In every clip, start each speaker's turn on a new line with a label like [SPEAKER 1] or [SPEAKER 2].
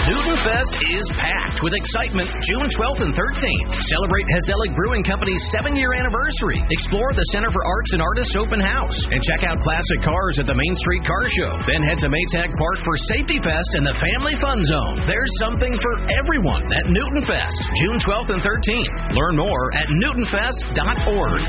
[SPEAKER 1] Newton Fest is packed with excitement June 12th and 13th. Celebrate Heselic Brewing Company's 7-year anniversary. Explore the Center for Arts and Artists open house. And check out classic cars at the Main Street Car Show. Then head to Maytag Park for Safety Fest and the Family Fun Zone. There's something for everyone at Newton Fest, June 12th and 13th. Learn more at newtonfest.org.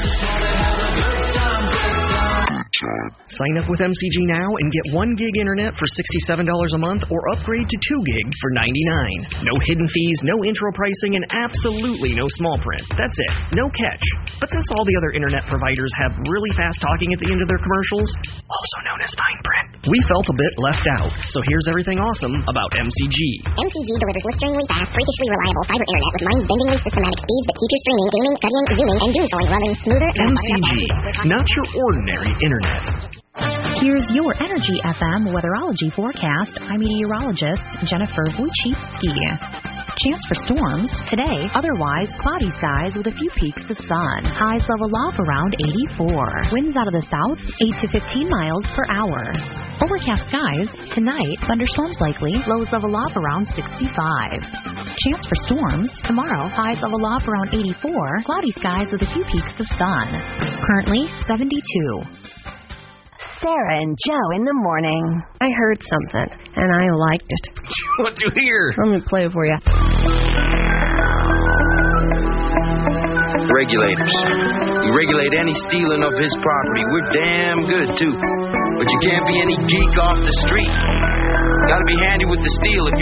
[SPEAKER 2] Sign up with MCG now and get 1 gig internet for $67 a month or upgrade to 2 gig for $99. No hidden fees, no intro pricing, and absolutely no small print. That's it. No catch. But since all the other internet providers have really fast talking at the end of their commercials, also known as fine print, we felt a bit left out. So here's everything awesome about MCG.
[SPEAKER 3] MCG delivers blisteringly fast, freakishly reliable fiber internet with mind-bendingly systematic speeds that keep your streaming, gaming, studying, zooming, and doom-scrolling running smoother.
[SPEAKER 2] MCG, not your ordinary internet.
[SPEAKER 4] Here's your Energy FM weatherology forecast. I'm meteorologist Jennifer Wojcicki. Chance for storms today, otherwise cloudy skies with a few peaks of sun. Highs level off around 84. Winds out of the south 8 to 15 miles per hour. Overcast skies tonight, thunderstorms likely, lows level off around 65. Chance for storms tomorrow, highs level off around 84. Cloudy skies with a few peaks of sun. Currently 72.
[SPEAKER 5] Sarah and Joe in the morning.
[SPEAKER 6] I heard something, and I liked it.
[SPEAKER 1] What'd you hear?
[SPEAKER 6] Let me play it for you.
[SPEAKER 7] Regulators. We regulate any stealing of his property. We're damn good, too. But you can't be any geek off the street. Gotta be handy with the steel if